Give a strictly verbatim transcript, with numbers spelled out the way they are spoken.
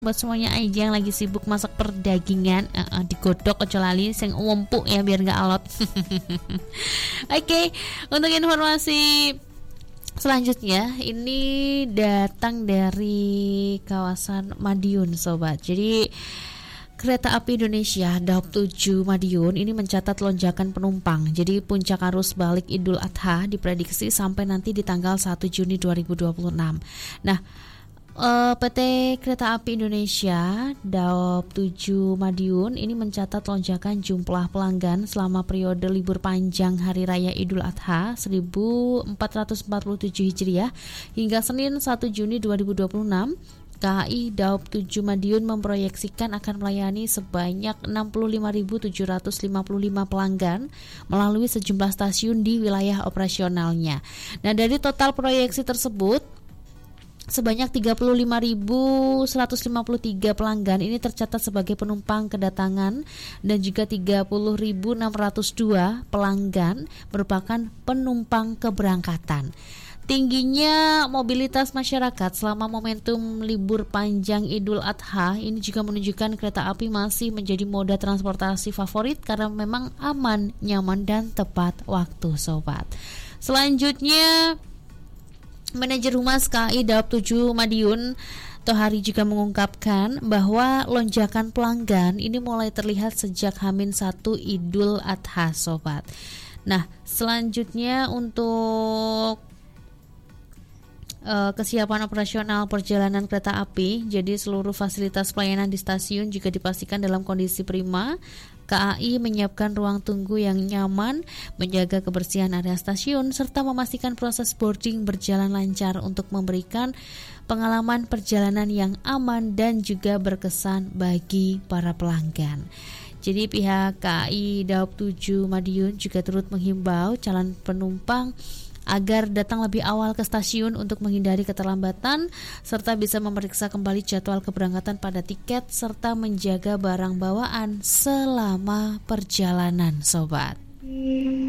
Buat semuanya aja yang lagi sibuk masak perdagingan, uh, uh, digodok ojo lali sing empuk ya biar nggak alot. Oke, okay, untuk informasi selanjutnya ini datang dari kawasan Madiun sobat. Jadi Kereta Api Indonesia Daop tujuh Madiun ini mencatat lonjakan penumpang. Jadi puncak arus balik Idul Adha diprediksi sampai nanti di tanggal satu Juni dua ribu dua puluh enam. Nah, Uh, P T Kereta Api Indonesia Daop tujuh Madiun ini mencatat lonjakan jumlah pelanggan selama periode libur panjang Hari Raya Idul Adha seribu empat ratus empat puluh tujuh Hijriah hingga Senin satu Juni dua ribu dua puluh enam. K A I Daop tujuh Madiun memproyeksikan akan melayani sebanyak enam puluh lima ribu tujuh ratus lima puluh lima pelanggan melalui sejumlah stasiun di wilayah operasionalnya. Nah, dari total proyeksi tersebut sebanyak tiga puluh lima ribu seratus lima puluh tiga pelanggan ini tercatat sebagai penumpang kedatangan dan juga tiga puluh ribu enam ratus dua pelanggan merupakan penumpang keberangkatan. Tingginya mobilitas masyarakat selama momentum libur panjang Idul Adha ini juga menunjukkan kereta api masih menjadi moda transportasi favorit karena memang aman, nyaman, dan tepat waktu sobat. Selanjutnya, Manajer Humas K A I Daop tujuh Madiun Tohari juga mengungkapkan bahwa lonjakan pelanggan ini mulai terlihat sejak H min satu Idul Adha sobat. Nah, selanjutnya untuk uh, kesiapan operasional perjalanan kereta api, jadi seluruh fasilitas pelayanan di stasiun juga dipastikan dalam kondisi prima. K A I menyiapkan ruang tunggu yang nyaman, menjaga kebersihan area stasiun, serta memastikan proses boarding berjalan lancar untuk memberikan pengalaman perjalanan yang aman dan juga berkesan bagi para pelanggan. Jadi pihak K A I Daop tujuh Madiun juga turut menghimbau calon penumpang agar datang lebih awal ke stasiun untuk menghindari keterlambatan serta bisa memeriksa kembali jadwal keberangkatan pada tiket serta menjaga barang bawaan selama perjalanan sobat.